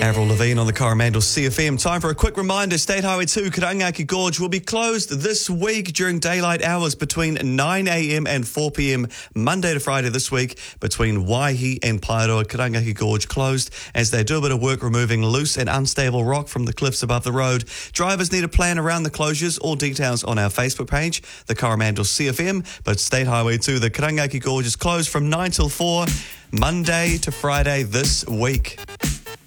Avril Lavigne on the Coromandel CFM. Time for a quick reminder. State Highway 2 Karangaki Gorge will be closed this week during daylight hours between 9 a.m. and 4 p.m. Monday to Friday this week between Waihi and Paeroa. Karangaki Gorge closed as they do a bit of work removing loose and unstable rock from the cliffs above the road. Drivers need a plan around the closures. All details on our Facebook page, the Coromandel CFM. But State Highway 2, the Karangaki Gorge, is closed from 9 till 4, Monday to Friday this week.